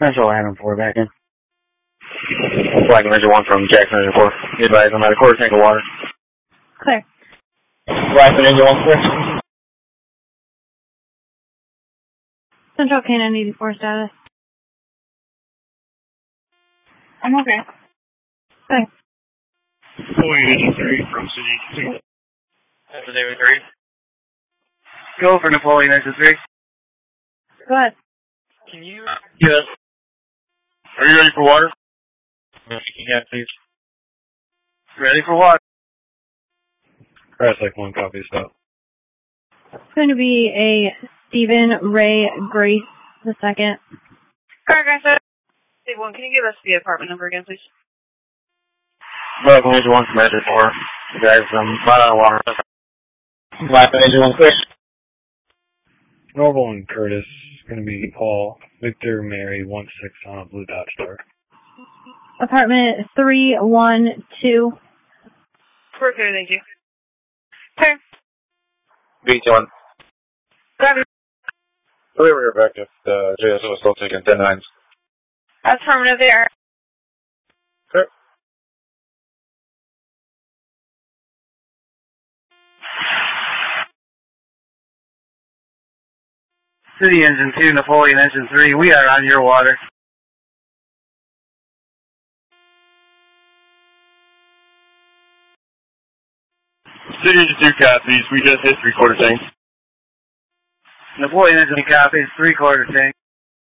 That's all I have him for, back in. Flag Ranger 1 from Jackson Ranger 4. Be advised, I'm at a quarter tank of water. Clear. Flag Ranger 1 clear. Central Cannon 84 status. I'm okay. Thanks. Napoleon Engine 3 from City. That's David 3. Go for Napoleon Engine 3. Go ahead. Can you... Yes. Are you ready for water? Yeah, please. Ready for water? Crash 1, copy, stop. It's going to be a Stephen Ray Grace II. Paragraph 1, can you give us the apartment number again, please? Black Ranger 1 from Ranger 4. Guys, right on water. Black Ranger 1 clear. Norval and Curtis is going to be Paul, Victor, Mary, 1-6 on a blue dot star. Apartment 312. We're clear, thank you. Clear. B1. Got We were back if the JSO is still taking 10-9s. affirmative there. Clear. City Engine 2, Napoleon Engine 3, we are on your water. City Engine 2 copies, we just hit 3/4 tank. Napoleon Engine copies, 3/4 tank.